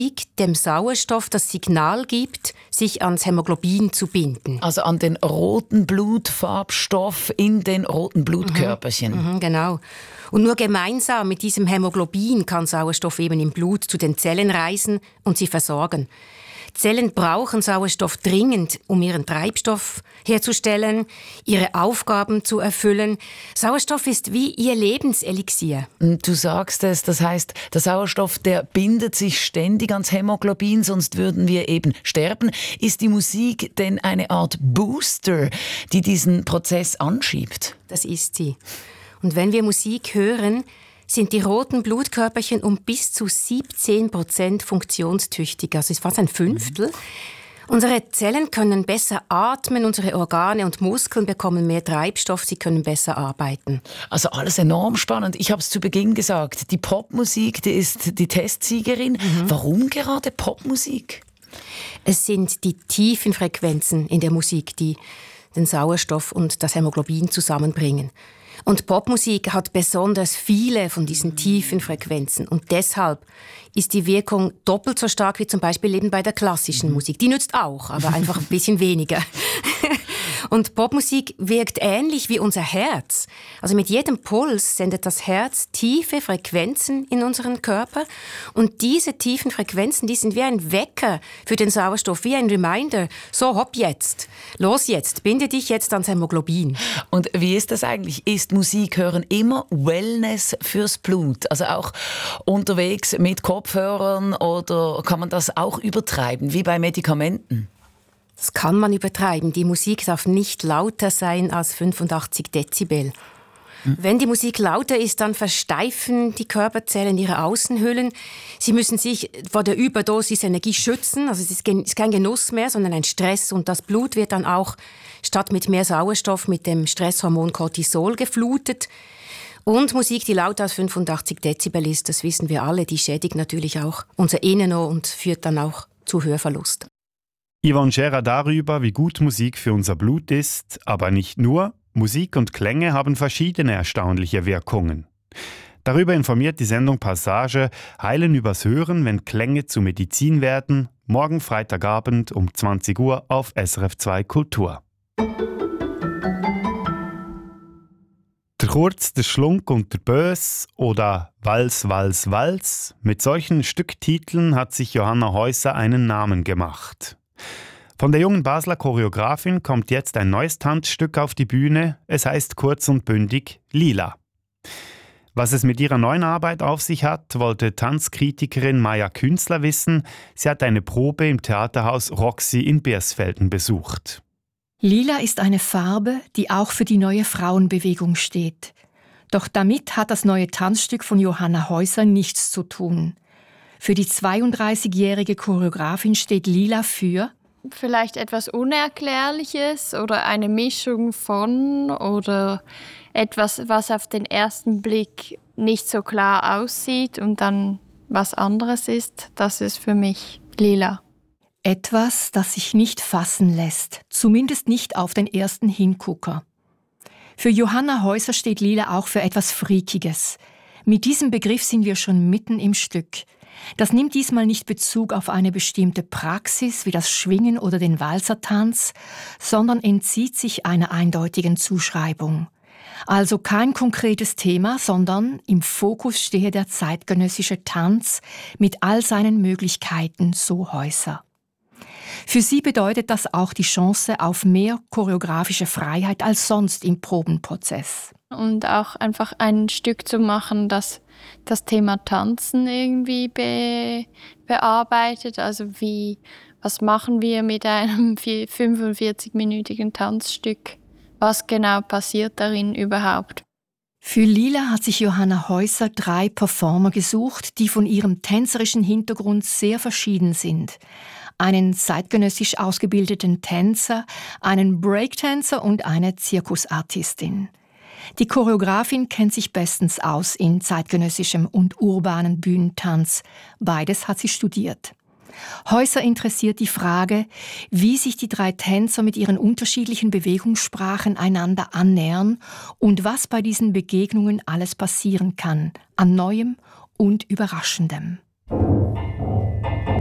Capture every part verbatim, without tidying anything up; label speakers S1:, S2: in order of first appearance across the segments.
S1: dem Sauerstoff das Signal gibt, sich ans Hämoglobin zu binden.
S2: Also an den roten Blutfarbstoff in den roten Blutkörperchen.
S1: Mhm, mhm, genau. Und nur gemeinsam mit diesem Hämoglobin kann Sauerstoff eben im Blut zu den Zellen reisen und sie versorgen. Zellen brauchen Sauerstoff dringend, um ihren Treibstoff herzustellen, ihre Aufgaben zu erfüllen. Sauerstoff ist wie ihr Lebenselixier.
S2: Du sagst es, das heißt, der Sauerstoff, der bindet sich ständig ans Hämoglobin, sonst würden wir eben sterben. Ist die Musik denn eine Art Booster, die diesen Prozess anschiebt?
S1: Das ist sie. Und wenn wir Musik hören, sind die roten Blutkörperchen um bis zu siebzehn Prozent funktionstüchtiger. Das ist fast ein Fünftel. Mhm. Unsere Zellen können besser atmen, unsere Organe und Muskeln bekommen mehr Treibstoff, sie können besser arbeiten.
S2: Also alles enorm spannend. Ich habe es zu Beginn gesagt, die Popmusik, die ist die Testsiegerin. Mhm. Warum gerade Popmusik?
S1: Es sind die tiefen Frequenzen in der Musik, die den Sauerstoff und das Hämoglobin zusammenbringen. Und Popmusik hat besonders viele von diesen tiefen Frequenzen. Und deshalb ist die Wirkung doppelt so stark wie zum Beispiel eben bei der klassischen Musik. Die nützt auch, aber einfach ein bisschen weniger. Und Popmusik wirkt ähnlich wie unser Herz. Also mit jedem Puls sendet das Herz tiefe Frequenzen in unseren Körper. Und diese tiefen Frequenzen, die sind wie ein Wecker für den Sauerstoff, wie ein Reminder. So, hopp jetzt, los jetzt, binde dich jetzt ans Hämoglobin.
S2: Und wie ist das eigentlich? Ist Musik hören immer Wellness fürs Blut? Also auch unterwegs mit Kopfhörern oder kann man das auch übertreiben, wie bei Medikamenten?
S1: Das kann man übertreiben. Die Musik darf nicht lauter sein als fünfundachtzig Dezibel. Mhm. Wenn die Musik lauter ist, dann versteifen die Körperzellen ihre Außenhüllen. Sie müssen sich vor der Überdosis Energie schützen. Also es ist kein Genuss mehr, sondern ein Stress. Und das Blut wird dann auch statt mit mehr Sauerstoff mit dem Stresshormon Cortisol geflutet. Und Musik, die lauter als fünfundachtzig Dezibel ist, das wissen wir alle, die schädigt natürlich auch unser Innenohr und führt dann auch zu Hörverlust.
S3: Yvonne Scherer darüber, wie gut Musik für unser Blut ist, aber nicht nur. Musik und Klänge haben verschiedene erstaunliche Wirkungen. Darüber informiert die Sendung Passage Heilen übers Hören, wenn Klänge zu Medizin werden, morgen Freitagabend um zwanzig Uhr auf S R F zwei Kultur. Der Kurz, der Schlunk und der Bös oder Wals, Wals, Wals. Mit solchen Stücktiteln hat sich Johanna Häuser einen Namen gemacht. Von der jungen Basler Choreografin kommt jetzt ein neues Tanzstück auf die Bühne. Es heißt kurz und bündig Lila. Was es mit ihrer neuen Arbeit auf sich hat, wollte Tanzkritikerin Maja Künzler wissen. Sie hat eine Probe im Theaterhaus Roxy in Beersfelden besucht.
S4: Lila ist eine Farbe, die auch für die neue Frauenbewegung steht. Doch damit hat das neue Tanzstück von Johanna Häuser nichts zu tun. Für die zweiunddreißigjährige Choreografin steht Lila für
S5: vielleicht etwas Unerklärliches oder eine Mischung von oder etwas, was auf den ersten Blick nicht so klar aussieht und dann was anderes ist. Das ist für mich Lila.
S4: Etwas, das sich nicht fassen lässt, zumindest nicht auf den ersten Hingucker. Für Johanna Häuser steht Lila auch für etwas Freakiges. Mit diesem Begriff sind wir schon mitten im Stück. Das nimmt diesmal nicht Bezug auf eine bestimmte Praxis wie das Schwingen oder den Walzertanz, sondern entzieht sich einer eindeutigen Zuschreibung. Also kein konkretes Thema, sondern im Fokus stehe der zeitgenössische Tanz mit all seinen Möglichkeiten, so Häuser. Für sie bedeutet das auch die Chance auf mehr choreografische Freiheit als sonst im Probenprozess.
S5: Und auch einfach ein Stück zu machen, das das Thema Tanzen irgendwie be, bearbeitet. Also wie, was machen wir mit einem fünfundvierzig-minütigen Tanzstück? Was genau passiert darin überhaupt?
S4: Für Lila hat sich Johanna Häuser drei Performer gesucht, die von ihrem tänzerischen Hintergrund sehr verschieden sind. Einen zeitgenössisch ausgebildeten Tänzer, einen Breaktänzer und eine Zirkusartistin. Die Choreografin kennt sich bestens aus in zeitgenössischem und urbanen Bühnentanz. Beides hat sie studiert. Häuser interessiert die Frage, wie sich die drei Tänzer mit ihren unterschiedlichen Bewegungssprachen einander annähern und was bei diesen Begegnungen alles passieren kann, an Neuem und Überraschendem.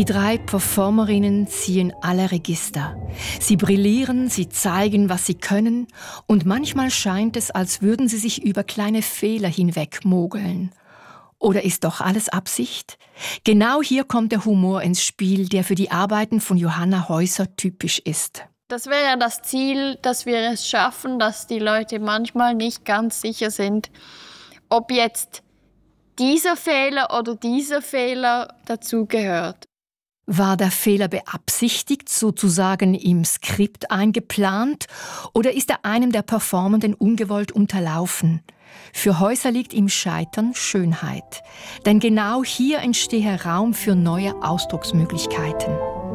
S4: Die drei Performerinnen ziehen alle Register. Sie brillieren, sie zeigen, was sie können, und manchmal scheint es, als würden sie sich über kleine Fehler hinweg mogeln. Oder ist doch alles Absicht? Genau hier kommt der Humor ins Spiel, der für die Arbeiten von Johanna Häuser typisch ist.
S5: Das wäre ja das Ziel, dass wir es schaffen, dass die Leute manchmal nicht ganz sicher sind, ob jetzt dieser Fehler oder dieser Fehler dazugehört.
S4: War der Fehler beabsichtigt, sozusagen im Skript eingeplant, oder ist er einem der Performenden ungewollt unterlaufen? Für Häuser liegt im Scheitern Schönheit. Denn genau hier entstehe Raum für neue Ausdrucksmöglichkeiten.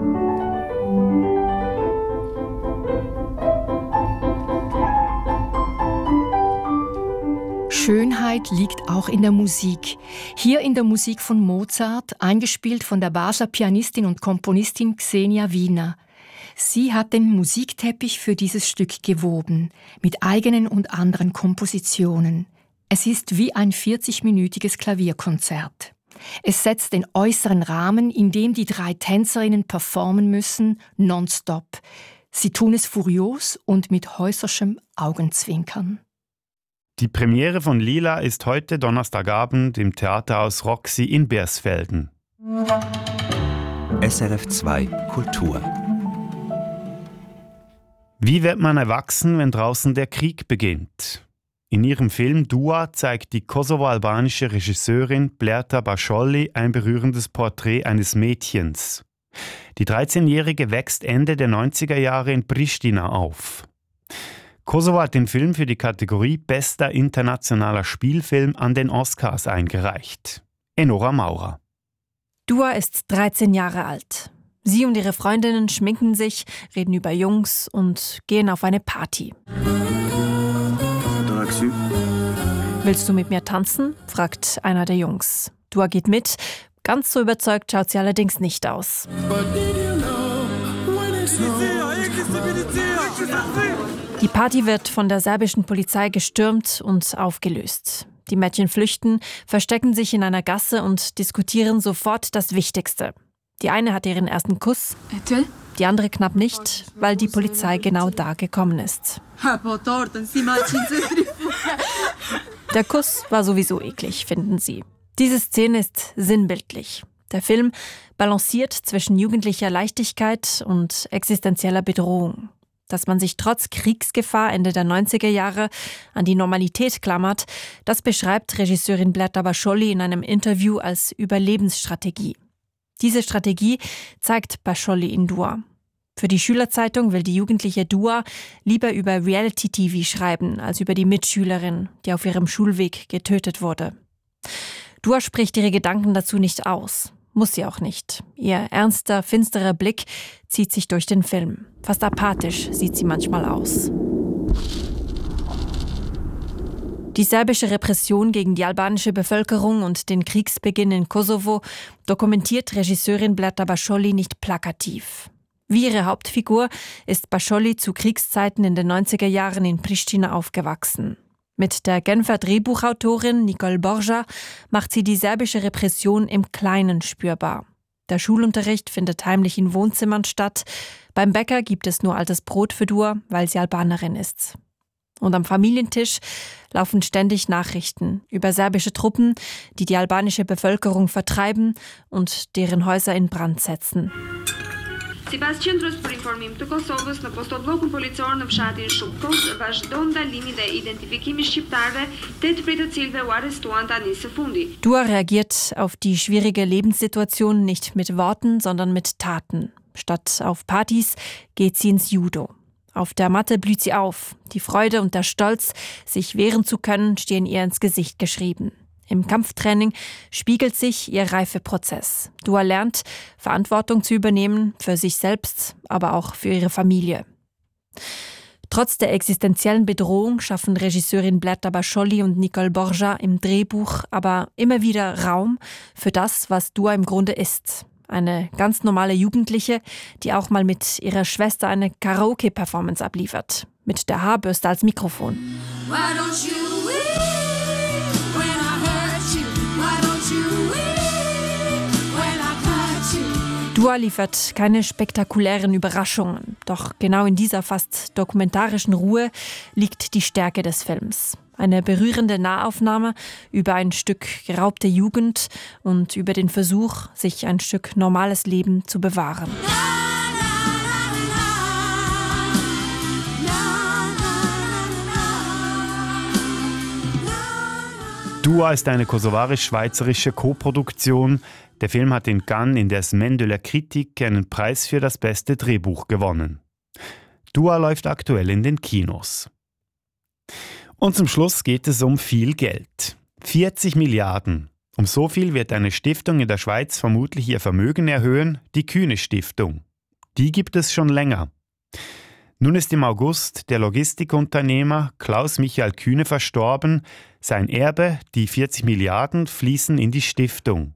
S4: Schönheit liegt auch in der Musik. Hier in der Musik von Mozart, eingespielt von der Basler Pianistin und Komponistin Xenia Wiener. Sie hat den Musikteppich für dieses Stück gewoben, mit eigenen und anderen Kompositionen. Es ist wie ein vierzigminütiges Klavierkonzert. Es setzt den äußeren Rahmen, in dem die drei Tänzerinnen performen müssen, nonstop. Sie tun es furios und mit häuserschem Augenzwinkern.
S3: Die Premiere von Lila ist heute Donnerstagabend im Theaterhaus Roxy in Beersfelden.
S6: S R F zwei Kultur.
S3: Wie wird man erwachsen, wenn draußen der Krieg beginnt? In ihrem Film Dua zeigt die kosovo-albanische Regisseurin Blerta Basholli ein berührendes Porträt eines Mädchens. Die dreizehnjährige wächst Ende der neunziger Jahre in Pristina auf. Kosovo hat den Film für die Kategorie Bester internationaler Spielfilm an den Oscars eingereicht. Enora Maurer.
S7: Dua ist dreizehn Jahre alt. Sie und ihre Freundinnen schminken sich, reden über Jungs und gehen auf eine Party. Willst du mit mir tanzen? Fragt einer der Jungs. Dua geht mit. Ganz so überzeugt schaut sie allerdings nicht aus. Die Party wird von der serbischen Polizei gestürmt und aufgelöst. Die Mädchen flüchten, verstecken sich in einer Gasse und diskutieren sofort das Wichtigste. Die eine hat ihren ersten Kuss, die andere knapp nicht, weil die Polizei genau da gekommen ist. Der Kuss war sowieso eklig, finden sie. Diese Szene ist sinnbildlich. Der Film balanciert zwischen jugendlicher Leichtigkeit und existenzieller Bedrohung. Dass man sich trotz Kriegsgefahr Ende der neunziger Jahre an die Normalität klammert, das beschreibt Regisseurin Blerta Basholli in einem Interview als Überlebensstrategie. Diese Strategie zeigt Basholli in Dua. Für die Schülerzeitung will die jugendliche Dua lieber über Reality-T V schreiben, als über die Mitschülerin, die auf ihrem Schulweg getötet wurde. Dua spricht ihre Gedanken dazu nicht aus. Muss sie auch nicht. Ihr ernster, finsterer Blick zieht sich durch den Film. Fast apathisch sieht sie manchmal aus. Die serbische Repression gegen die albanische Bevölkerung und den Kriegsbeginn in Kosovo dokumentiert Regisseurin Blerta Basholli nicht plakativ. Wie ihre Hauptfigur ist Basholli zu Kriegszeiten in den neunziger Jahren in Pristina aufgewachsen. Mit der Genfer Drehbuchautorin Nicole Borja macht sie die serbische Repression im Kleinen spürbar. Der Schulunterricht findet heimlich in Wohnzimmern statt. Beim Bäcker gibt es nur altes Brot für Dua, weil sie Albanerin ist. Und am Familientisch laufen ständig Nachrichten über serbische Truppen, die die albanische Bevölkerung vertreiben und deren Häuser in Brand setzen.
S8: Sipas qendrës për informim të Kosovës në postobllokun policor në fshatin Shupkos vazhdon ndalimi dhe identifikimi shqiptarëve, tetë prej të cilëve u arrestuan tani së fundi.
S7: Dua reagiert auf die schwierige Lebenssituation nicht mit Worten, sondern mit Taten. Statt auf Partys geht sie ins Judo. Auf der Matte blüht sie auf. Die Freude und der Stolz, sich wehren zu können, stehen ihr ins Gesicht geschrieben. Im Kampftraining spiegelt sich ihr Reifeprozess. Dua lernt, Verantwortung zu übernehmen für sich selbst, aber auch für ihre Familie. Trotz der existenziellen Bedrohung schaffen Regisseurin Blerta Basholli und Nicole Borja im Drehbuch aber immer wieder Raum für das, was Dua im Grunde ist. Eine ganz normale Jugendliche, die auch mal mit ihrer Schwester eine Karaoke-Performance abliefert. Mit der Haarbürste als Mikrofon.
S9: Why don't you weep when I hurt you? Why don't you weep when I cut you?
S7: Dua liefert keine spektakulären Überraschungen. Doch genau in dieser fast dokumentarischen Ruhe liegt die Stärke des Films. Eine berührende Nahaufnahme über ein Stück geraubte Jugend und über den Versuch, sich ein Stück normales Leben zu bewahren.
S3: Dua ist eine kosovarisch-schweizerische Koproduktion. Der Film hat in Cannes in der Semaine de la Critique einen Preis für das beste Drehbuch gewonnen. Dua läuft aktuell in den Kinos. Und zum Schluss geht es um viel Geld. vierzig Milliarden. Um so viel wird eine Stiftung in der Schweiz vermutlich ihr Vermögen erhöhen, die Kühne Stiftung. Die gibt es schon länger. Nun ist im August der Logistikunternehmer Klaus Michael Kühne verstorben. Sein Erbe, die vierzig Milliarden, fließen in die Stiftung.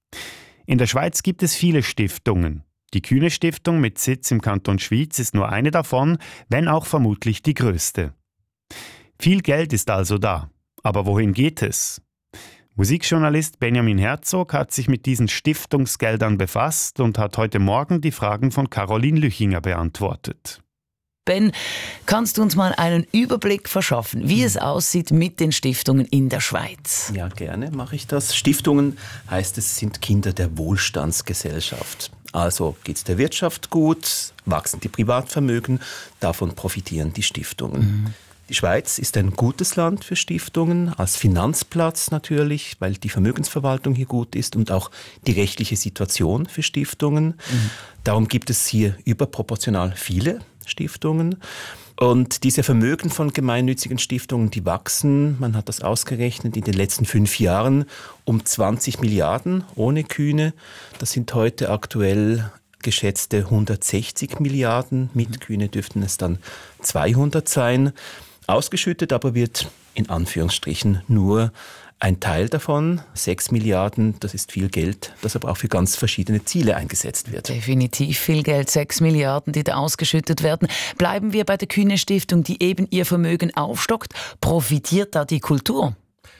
S3: In der Schweiz gibt es viele Stiftungen. Die Kühne Stiftung mit Sitz im Kanton Schwyz ist nur eine davon, wenn auch vermutlich die größte. Viel Geld ist also da. Aber wohin geht es? Musikjournalist Benjamin Herzog hat sich mit diesen Stiftungsgeldern befasst und hat heute Morgen die Fragen von Caroline Lüchinger beantwortet.
S2: Ben, kannst du uns mal einen Überblick verschaffen, wie es aussieht mit den Stiftungen in der Schweiz?
S6: Ja, gerne mache ich das. Stiftungen heißt, es sind Kinder der Wohlstandsgesellschaft. Also geht es der Wirtschaft gut, wachsen die Privatvermögen, davon profitieren die Stiftungen. Mhm. Die Schweiz ist ein gutes Land für Stiftungen, als Finanzplatz natürlich, weil die Vermögensverwaltung hier gut ist und auch die rechtliche Situation für Stiftungen. Mhm. Darum gibt es hier überproportional viele Stiftungen. Und diese Vermögen von gemeinnützigen Stiftungen, die wachsen, man hat das ausgerechnet, in den letzten fünf Jahren um zwanzig Milliarden ohne Kühne. Das sind heute aktuell geschätzte hundertsechzig Milliarden. Mit Kühne dürften es dann zweihundert sein. Ausgeschüttet aber wird in Anführungsstrichen nur ein Teil davon, sechs Milliarden, das ist viel Geld, das aber auch für ganz verschiedene Ziele eingesetzt wird.
S2: Definitiv viel Geld, sechs Milliarden, die da ausgeschüttet werden. Bleiben wir bei der Kühne Stiftung, die eben ihr Vermögen aufstockt. Profitiert da die Kultur?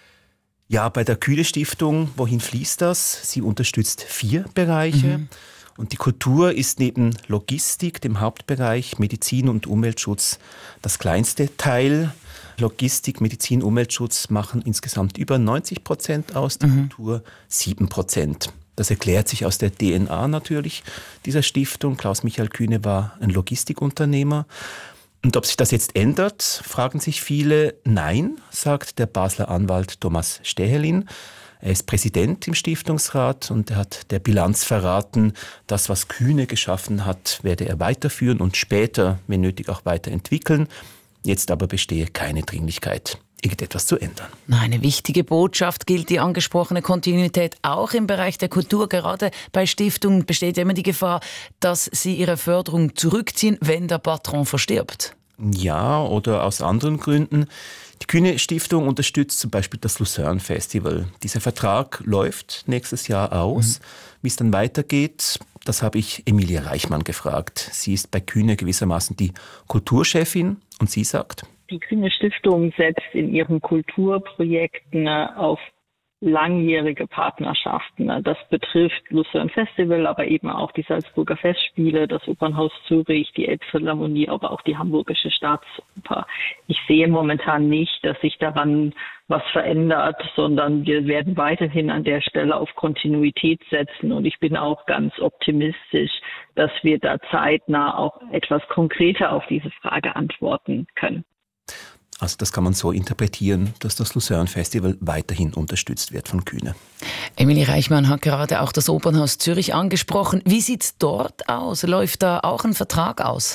S6: Ja, bei der Kühne Stiftung, wohin fließt das? Sie unterstützt vier Bereiche. Mhm. Und die Kultur ist neben Logistik, dem Hauptbereich Medizin und Umweltschutz, das kleinste Teil. Logistik, Medizin, Umweltschutz machen insgesamt über neunzig Prozent aus, die mhm. Kultur sieben Prozent. Das erklärt sich aus der D N A natürlich dieser Stiftung. Klaus Michael Kühne war ein Logistikunternehmer. Und ob sich das jetzt ändert, fragen sich viele. Nein, sagt der Basler Anwalt Thomas Stähelin. Er ist Präsident im Stiftungsrat und er hat der Bilanz verraten, das, was Kühne geschaffen hat, werde er weiterführen und später, wenn nötig, auch weiterentwickeln. Jetzt aber bestehe keine Dringlichkeit, irgendetwas zu ändern.
S2: Eine wichtige Botschaft gilt die angesprochene Kontinuität auch im Bereich der Kultur. Gerade bei Stiftungen besteht ja immer die Gefahr, dass sie ihre Förderung zurückziehen, wenn der Patron verstirbt.
S6: Ja, oder aus anderen Gründen. Die Kühne Stiftung unterstützt zum Beispiel das Lucerne Festival. Dieser Vertrag läuft nächstes Jahr aus. Mhm. Wie es dann weitergeht, das habe ich Emilie Reichmann gefragt. Sie ist bei Kühne gewissermaßen die Kulturchefin und sie sagt:
S10: Die Kühne Stiftung setzt in ihren Kulturprojekten auf langjährige Partnerschaften. Das betrifft Lucerne Festival, aber eben auch die Salzburger Festspiele, das Opernhaus Zürich, die Elbphilharmonie, aber auch die Hamburgische Staatsoper. Ich sehe momentan nicht, dass sich daran was verändert, sondern wir werden weiterhin an der Stelle auf Kontinuität setzen und ich bin auch ganz optimistisch, dass wir da zeitnah auch etwas konkreter auf diese Frage antworten können.
S6: Also das kann man so interpretieren, dass das Lucerne Festival weiterhin unterstützt wird von Kühne.
S2: Emilie Reichmann hat gerade auch das Opernhaus Zürich angesprochen. Wie sieht es dort aus? Läuft da auch ein Vertrag aus?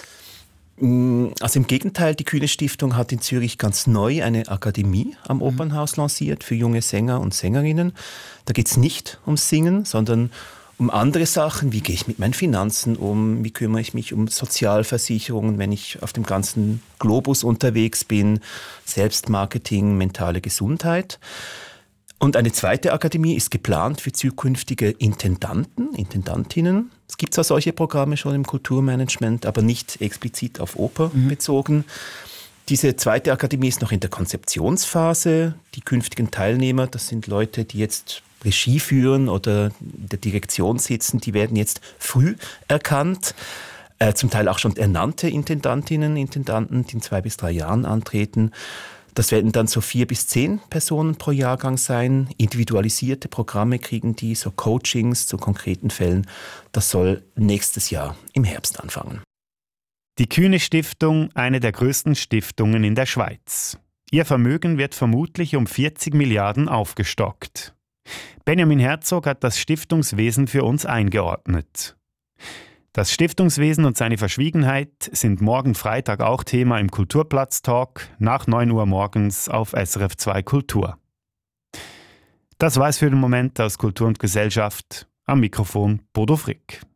S6: Also im Gegenteil, die Kühne Stiftung hat in Zürich ganz neu eine Akademie am Opernhaus lanciert für junge Sänger und Sängerinnen. Da geht es nicht ums Singen, sondern um andere Sachen. Wie gehe ich mit meinen Finanzen um? Wie kümmere ich mich um Sozialversicherungen, wenn ich auf dem ganzen Globus unterwegs bin? Selbstmarketing, mentale Gesundheit. Und eine zweite Akademie ist geplant für zukünftige Intendanten, Intendantinnen. Es gibt zwar solche Programme schon im Kulturmanagement, aber nicht explizit auf Oper mhm. bezogen. Diese zweite Akademie ist noch in der Konzeptionsphase. Die künftigen Teilnehmer, das sind Leute, die jetzt Regie führen oder in der Direktion sitzen, die werden jetzt früh erkannt. Äh, zum Teil auch schon ernannte Intendantinnen, Intendanten, die in zwei bis drei Jahren antreten. Das werden dann so vier bis zehn Personen pro Jahrgang sein. Individualisierte Programme kriegen die, so Coachings zu konkreten Fällen. Das soll nächstes Jahr im Herbst anfangen.
S3: Die Kühne Stiftung, eine der größten Stiftungen in der Schweiz. Ihr Vermögen wird vermutlich um vierzig Milliarden aufgestockt. Benjamin Herzog hat das Stiftungswesen für uns eingeordnet. Das Stiftungswesen und seine Verschwiegenheit sind morgen Freitag auch Thema im Kulturplatz-Talk nach neun Uhr morgens auf S R F zwei Kultur. Das war es für den Moment aus Kultur und Gesellschaft. Am Mikrofon Bodo Frick.